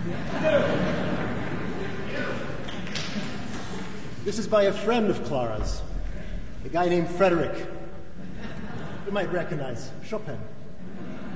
This is by a friend of Clara's, a guy named Frederick. You might recognize Chopin.